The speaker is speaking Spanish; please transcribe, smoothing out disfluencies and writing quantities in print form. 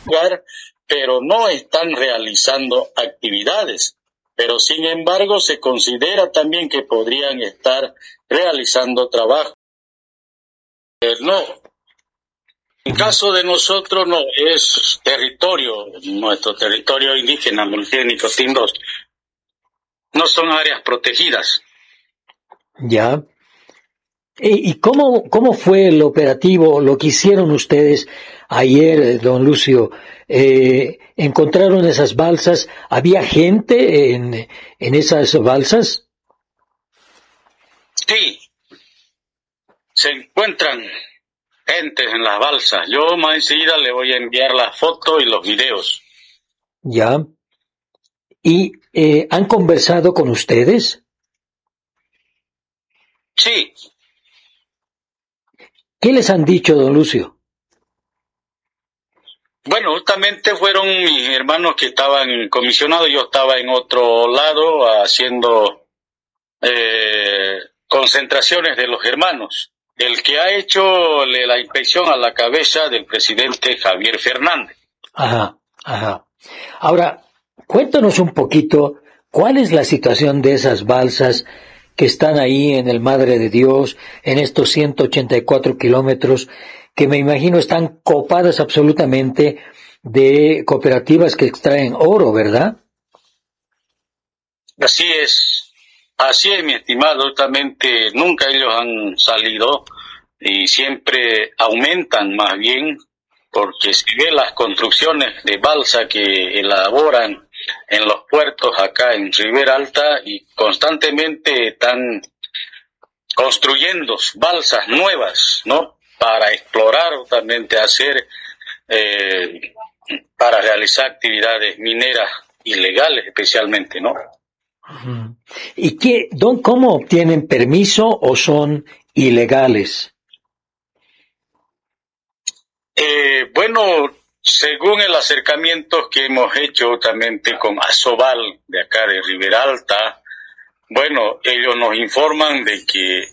lugar, pero no están realizando actividades. Pero sin embargo se considera también que podrían estar realizando trabajo. No. En caso de nosotros no, es nuestro territorio indígena, multiétnico Tindos. No son áreas protegidas. Ya. ¿Y cómo fue el operativo, lo que hicieron ustedes ayer, don Lucio? ¿Encontraron esas balsas? ¿Había gente en esas balsas? Sí, se encuentran gentes en las balsas. Yo más enseguida le voy a enviar las fotos y los videos. Ya. ¿Y han conversado con ustedes? Sí. ¿Qué les han dicho, don Lucio? Bueno, justamente fueron mis hermanos que estaban comisionados. Yo estaba en otro lado haciendo concentraciones de los hermanos. El que ha hecho la inspección a la cabeza del presidente Javier Fernández. Ajá. Ahora, cuéntanos un poquito, ¿cuál es la situación de esas balsas que están ahí en el Madre de Dios, en estos 184 kilómetros, que me imagino están copadas absolutamente de cooperativas que extraen oro, ¿verdad? Así es, mi estimado. Justamente nunca ellos han salido y siempre aumentan más bien, porque si ve las construcciones de balsa que elaboran en los puertos acá en Ribera Alta, y constantemente están construyendo balsas nuevas, ¿no? Para explorar, justamente para realizar actividades mineras ilegales especialmente, ¿no? ¿Y cómo obtienen permiso o son ilegales? Bueno, según el acercamiento que hemos hecho también con Asobal de acá de Ribera Alta, bueno, ellos nos informan de que